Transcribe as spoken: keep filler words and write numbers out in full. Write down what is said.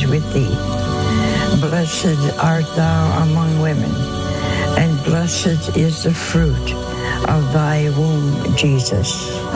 is with thee. Blessed art thou among women, and blessed is the fruit of thy womb, Jesus.